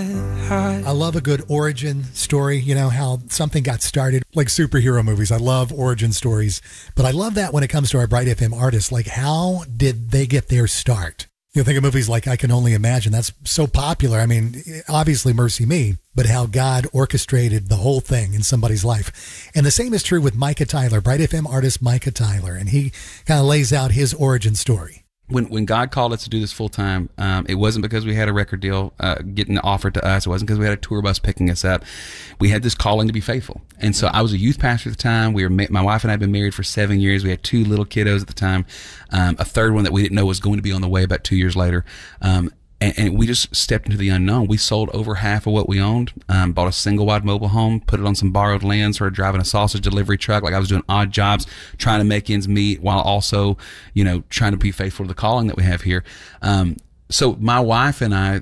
I love a good origin story, you know, how something got started, like superhero movies. I love origin stories, but I love that when it comes to our Bright FM artists, like how did they get their start? You know, think of movies like I Can Only Imagine. That's so popular. I mean, obviously Mercy Me, but how God orchestrated the whole thing in somebody's life. And the same is true with Micah Tyler, Bright FM artist Micah Tyler, and he kind of lays out his origin story. When God called us to do this full time, it wasn't because we had a record deal getting offered to us. It wasn't because we had a tour bus picking us up. We had this calling to be faithful. And so I was a youth pastor at the time. My wife and I had been married for 7 years. We had 2 little kiddos at the time. A third one that we didn't know was going to be on the way about 2 years later. And we just stepped into the unknown. We sold over half of what we owned, bought a single wide mobile home, put it on some borrowed land, started driving a sausage delivery truck. Like I was doing odd jobs, trying to make ends meet while also, you know, trying to be faithful to the calling that we have here. So my wife and I,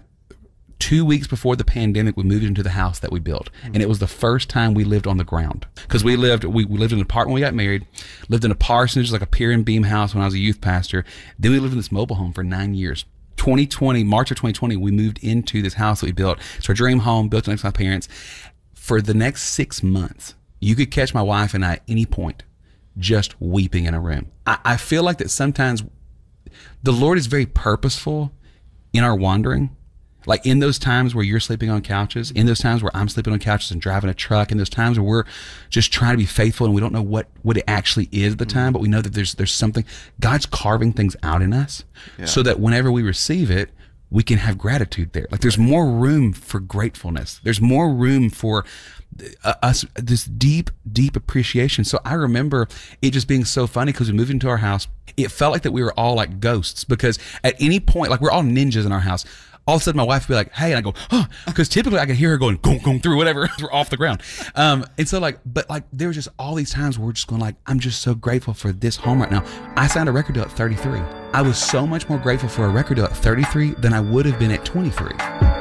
2 weeks before the pandemic, we moved into the house that we built. And it was the first time we lived on the ground. Because we lived in an apartment when we got married, lived in a parsonage, like a pier and beam house when I was a youth pastor. Then we lived in this mobile home for 9 years. 2020, March of 2020, we moved into this house that we built. It's our dream home, built next to my parents. For the next 6 months, you could catch my wife and I at any point just weeping in a room. I feel like that sometimes the Lord is very purposeful in our wandering. Like in those times where you're sleeping on couches, in those times where I'm sleeping on couches and driving a truck, in those times where we're just trying to be faithful and we don't know what it actually is at the time, but we know that there's something, God's carving things out in us so that whenever we receive it, we can have gratitude there. Like there's more room for gratefulness. There's more room for us, this deep, deep appreciation. So I remember it just being so funny because we moved into our house. It felt like that we were all like ghosts because at any point, like we're all ninjas in our house. All of a sudden my wife would be like, hey, and I go, oh, because typically I can hear her going, gong through whatever, we're off the ground. And so but there was just all these times where we're just going like, I'm just so grateful for this home right now. I signed a record deal at 33. I was so much more grateful for a record deal at 33 than I would have been at 23.